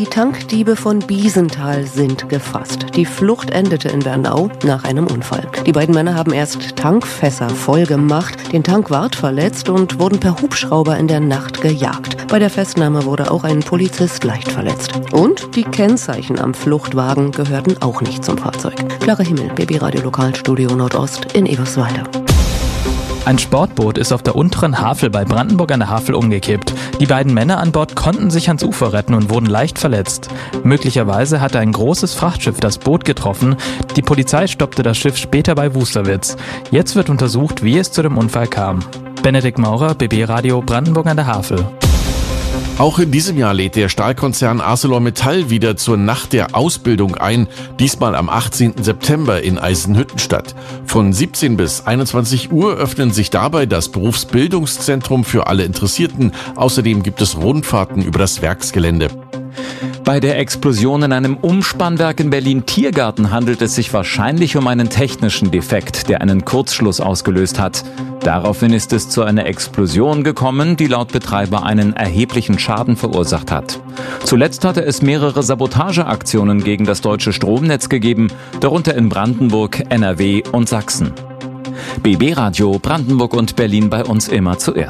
Die Tankdiebe von Biesenthal sind gefasst. Die Flucht endete in Bernau nach einem Unfall. Die beiden Männer haben erst Tankfässer voll gemacht, den Tank ward verletzt und wurden per Hubschrauber in der Nacht gejagt. Bei der Festnahme wurde auch ein Polizist leicht verletzt. Und die Kennzeichen am Fluchtwagen gehörten auch nicht zum Fahrzeug. Klarer Himmel, BB Radio Lokalstudio Nordost in Eberswalde. Ein Sportboot ist auf der unteren Havel bei Brandenburg an der Havel umgekippt. Die beiden Männer an Bord konnten sich ans Ufer retten und wurden leicht verletzt. Möglicherweise hatte ein großes Frachtschiff das Boot getroffen. Die Polizei stoppte das Schiff später bei Wusterwitz. Jetzt wird untersucht, wie es zu dem Unfall kam. Benedikt Maurer, BB Radio Brandenburg an der Havel. Auch in diesem Jahr lädt der Stahlkonzern ArcelorMittal wieder zur Nacht der Ausbildung ein, diesmal am 18. September in Eisenhüttenstadt. Von 17 bis 21 Uhr öffnen sich dabei das Berufsbildungszentrum für alle Interessierten. Außerdem gibt es Rundfahrten über das Werksgelände. Bei der Explosion in einem Umspannwerk in Berlin-Tiergarten handelt es sich wahrscheinlich um einen technischen Defekt, der einen Kurzschluss ausgelöst hat. Daraufhin ist es zu einer Explosion gekommen, die laut Betreiber einen erheblichen Schaden verursacht hat. Zuletzt hatte es mehrere Sabotageaktionen gegen das deutsche Stromnetz gegeben, darunter in Brandenburg, NRW und Sachsen. BB Radio Brandenburg und Berlin bei uns immer zuerst.